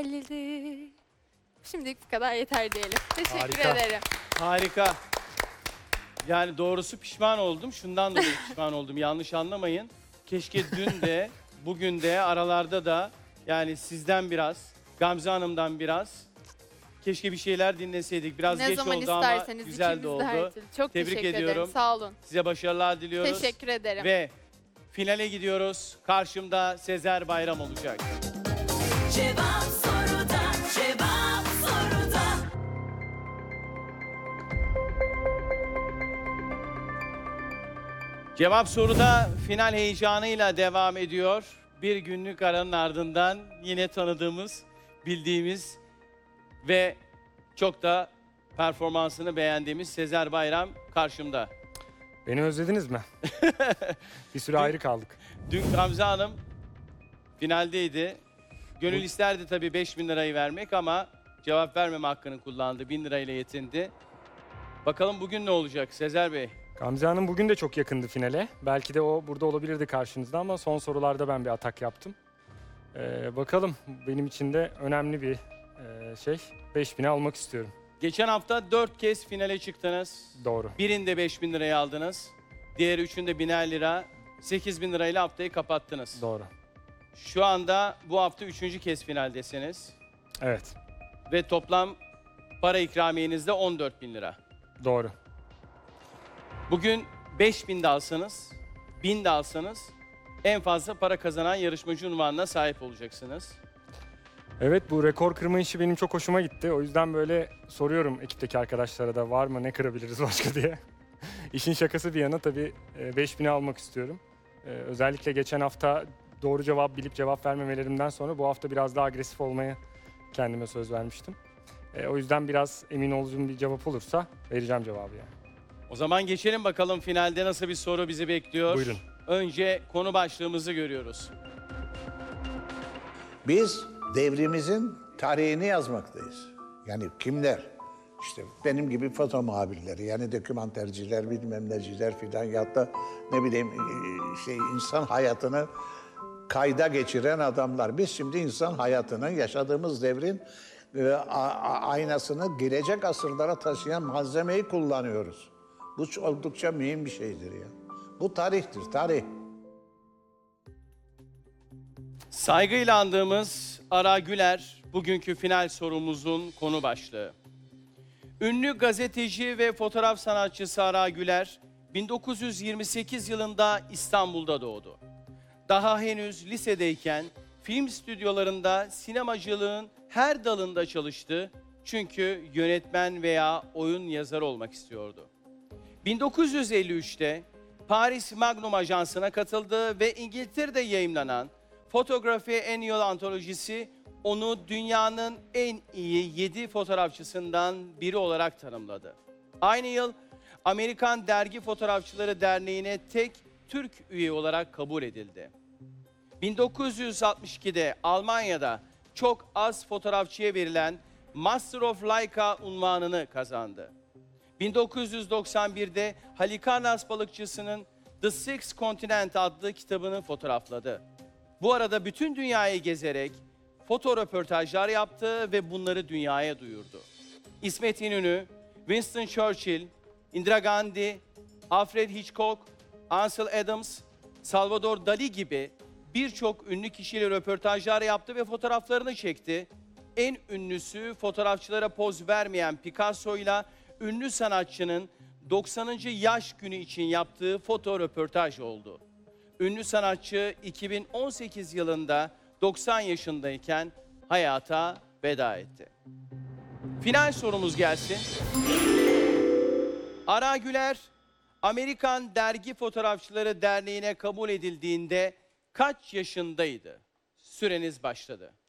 geldi. Şimdilik bu kadar yeter diyelim. Teşekkür Harika. ederim. Harika. Yani doğrusu pişman oldum. Şundan dolayı pişman oldum. Yanlış anlamayın. Keşke dün de, bugün de, aralarda da yani sizden biraz, Gamze Hanım'dan biraz keşke bir şeyler dinleseydik. Biraz Ne geç zaman oldu ama isterseniz güzel de ikimiz de her oldu. türlü. Çok Tebrik teşekkür ederim. ediyorum. Sağ olun. Size başarılar diliyoruz. Teşekkür ederim. Ve finale gidiyoruz. Karşımda Sezer Bayram olacak. Cevap soruda, cevap soruda. Cevap soruda final heyecanıyla devam ediyor. Bir günlük aranın ardından yine tanıdığımız, bildiğimiz ve çok da performansını beğendiğimiz Sezer Bayram karşımda. Beni özlediniz mi? Bir süre ayrı kaldık. Dün Gamze Hanım finaldeydi. Gönül isterdi tabii 5.000 lirayı vermek ama cevap vermeme hakkını kullandı. 1.000 lirayla yetindi. Bakalım bugün ne olacak Sezer Bey? Gamze Hanım bugün de çok yakındı finale. Belki de o burada olabilirdi karşınızda ama son sorularda ben bir atak yaptım. Bakalım, benim için de önemli bir şey. 5.000'i almak istiyorum. Geçen hafta 4 kez finale çıktınız. Doğru. Birinde 5.000 lirayı aldınız. Diğer üçünde 1.000 lira. 8.000 lirayla haftayı kapattınız. Doğru. Şu anda bu hafta 3. kez finaldesiniz. Evet. Ve toplam para ikramiyeniz de 14.000 lira. Doğru. Bugün 5.000 de alsanız, 1.000 de alsanız en fazla para kazanan yarışmacı unvanına sahip olacaksınız. Evet, bu rekor kırma işi benim çok hoşuma gitti. O yüzden böyle soruyorum ekipteki arkadaşlara da var mı, ne kırabiliriz başka diye. İşin şakası bir yana tabii 5.000'i almak istiyorum. Özellikle geçen hafta doğru cevap bilip cevap vermemelerimden sonra bu hafta biraz daha agresif olmaya kendime söz vermiştim. O yüzden biraz emin olduğum bir cevap olursa vereceğim cevabı yani. O zaman geçelim bakalım finalde nasıl bir soru bizi bekliyor. Buyurun. Önce konu başlığımızı görüyoruz. Biz devrimizin tarihini yazmaktayız. Yani kimler? İşte benim gibi foto muhabirleri, yani dokümanterciler, bilmem neciler filan ya da ne bileyim insan hayatını kayda geçiren adamlar. Biz şimdi insan hayatının, yaşadığımız devrin aynasını gelecek asırlara taşıyan malzemeyi kullanıyoruz. Bu oldukça mühim bir şeydir ya. Bu tarihtir, tarih. Saygıyla andığımız Ara Güler bugünkü final sorumuzun konu başlığı. Ünlü gazeteci ve fotoğraf sanatçısı Ara Güler 1928 yılında İstanbul'da doğdu. Daha henüz lisedeyken film stüdyolarında sinemacılığın her dalında çalıştı çünkü yönetmen veya oyun yazarı olmak istiyordu. 1953'te Paris Magnum Ajansı'na katıldı ve İngiltere'de yayımlanan Photography Annual antolojisi onu dünyanın en iyi 7 fotoğrafçısından biri olarak tanımladı. Aynı yıl Amerikan Dergi Fotoğrafçıları Derneği'ne tek Türk üye olarak kabul edildi. 1962'de Almanya'da çok az fotoğrafçıya verilen Master of Leica unvanını kazandı. 1991'de Halikarnas balıkçısının The Six Continent adlı kitabını fotoğrafladı. Bu arada bütün dünyayı gezerek foto röportajlar yaptı ve bunları dünyaya duyurdu. İsmet İnönü, Winston Churchill, Indira Gandhi, Alfred Hitchcock, Ansel Adams, Salvador Dali gibi birçok ünlü kişiyle röportajlar yaptı ve fotoğraflarını çekti. En ünlüsü fotoğrafçılara poz vermeyen Picasso'yla ünlü sanatçının 90. yaş günü için yaptığı foto röportaj oldu. Ünlü sanatçı 2018 yılında 90 yaşındayken hayata veda etti. Final sorumuz gelsin. Ara Güler, Amerikan Dergi Fotoğrafçıları Derneği'ne kabul edildiğinde kaç yaşındaydı? Süreniz başladı.